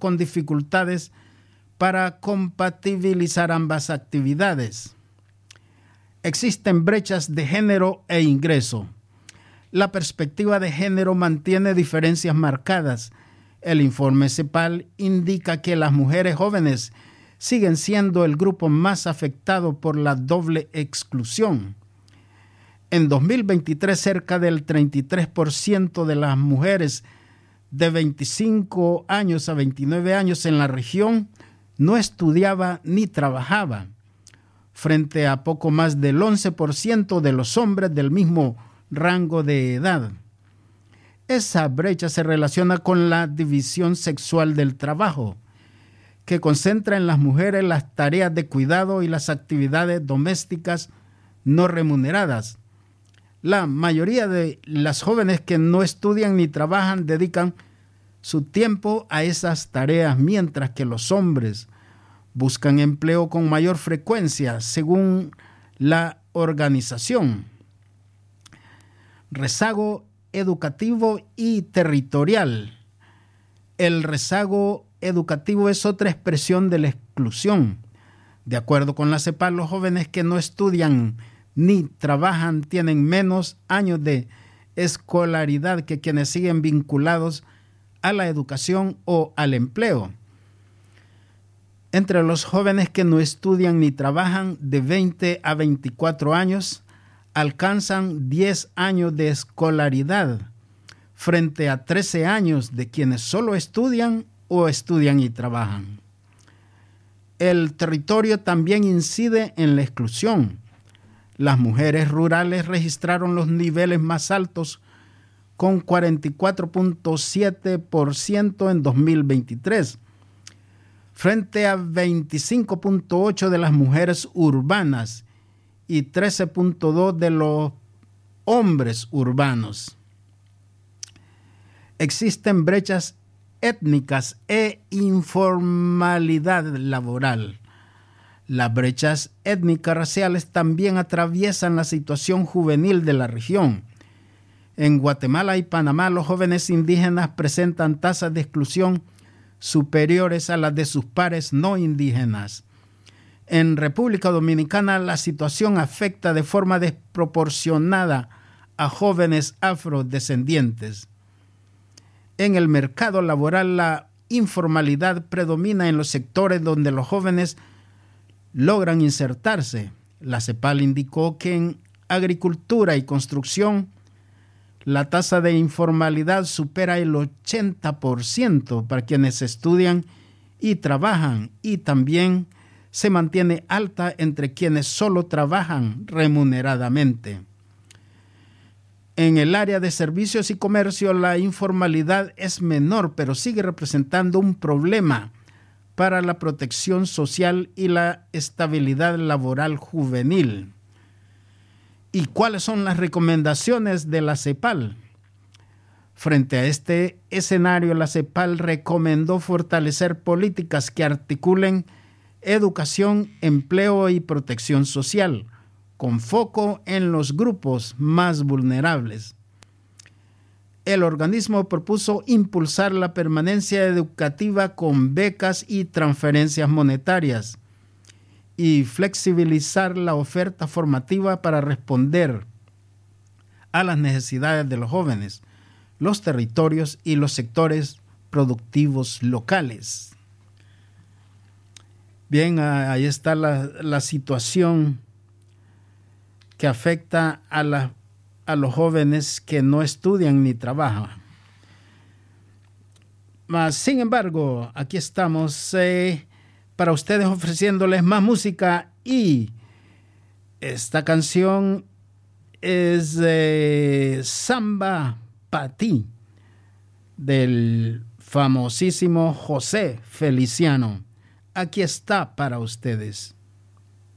con dificultades para compatibilizar ambas actividades. Existen brechas de género e ingreso. La perspectiva de género mantiene diferencias marcadas. El informe CEPAL indica que las mujeres jóvenes siguen siendo el grupo más afectado por la doble exclusión. En 2023, cerca del 33% de las mujeres de 25 años a 29 años en la región no estudiaba ni trabajaba, frente a poco más del 11% de los hombres del mismo rango de edad. Esa brecha se relaciona con la división sexual del trabajo, que concentra en las mujeres las tareas de cuidado y las actividades domésticas no remuneradas. La mayoría de las jóvenes que no estudian ni trabajan dedican su tiempo a esas tareas, mientras que los hombres buscan empleo con mayor frecuencia, según la organización. Rezago educativo y territorial. El rezago educativo es otra expresión de la exclusión. De acuerdo con la CEPAL, los jóvenes que no estudian ni trabajan tienen menos años de escolaridad que quienes siguen vinculados a la educación o al empleo. Entre los jóvenes que no estudian ni trabajan de 20 a 24 años, alcanzan 10 años de escolaridad, frente a 13 años de quienes solo estudian o estudian y trabajan. El territorio también incide en la exclusión. Las mujeres rurales registraron los niveles más altos, con 44.7% en 2023, frente a 25.8% de las mujeres urbanas y 13.2% de los hombres urbanos. Existen brechas étnicas e informalidad laboral. Las brechas étnicas raciales también atraviesan la situación juvenil de la región. En Guatemala y Panamá, los jóvenes indígenas presentan tasas de exclusión superiores a las de sus pares no indígenas. En República Dominicana, la situación afecta de forma desproporcionada a jóvenes afrodescendientes. En el mercado laboral, la informalidad predomina en los sectores donde los jóvenes logran insertarse. La CEPAL indicó que en agricultura y construcción, la tasa de informalidad supera el 80% para quienes estudian y trabajan, y también se mantiene alta entre quienes solo trabajan remuneradamente. En el área de servicios y comercio, la informalidad es menor, pero sigue representando un problema para la protección social y la estabilidad laboral juvenil. ¿Y cuáles son las recomendaciones de la CEPAL? Frente a este escenario, la CEPAL recomendó fortalecer políticas que articulen educación, empleo y protección social, con foco en los grupos más vulnerables. El organismo propuso impulsar la permanencia educativa con becas y transferencias monetarias y flexibilizar la oferta formativa para responder a las necesidades de los jóvenes, los territorios y los sectores productivos locales. Bien, ahí está la situación que afecta a los jóvenes que no estudian ni trabajan. Sin embargo, aquí estamos para ustedes ofreciéndoles más música, y esta canción es Samba Pa' Ti, del famosísimo José Feliciano. Aquí está para ustedes.